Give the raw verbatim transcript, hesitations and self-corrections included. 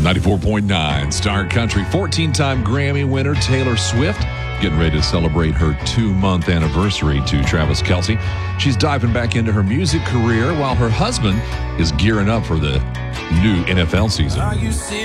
ninety-four point nine Star Country. fourteen-time Grammy winner Taylor Swift getting ready to celebrate her two-month anniversary to Travis Kelce. She's diving back into her music career while her husband is gearing up for the new N F L season.